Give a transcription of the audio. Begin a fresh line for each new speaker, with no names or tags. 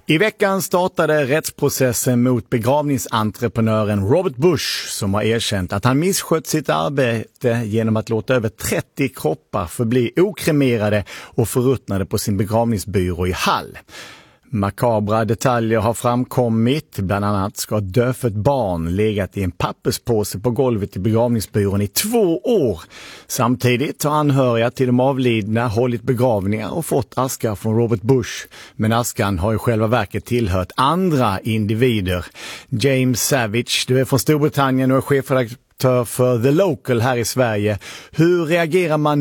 I veckan startade rättsprocessen mot begravningsentreprenören Robert Bush som har erkänt att han misskött sitt arbete genom att låta över 30 kroppar förbli okremerade och förruttnade på sin begravningsbyrå i Hull. Makabra detaljer har framkommit, bland annat ska ett dödfött barn legat i en papperspåse på golvet i begravningsbyrån i 2 år. Samtidigt har anhöriga till de avlidna hållit begravningar och fått askar från Robert Bush. Men askan har i själva verket tillhört andra individer. James Savage, du är från Storbritannien och är chefredaktör för The Local här i Sverige. Hur reagerar man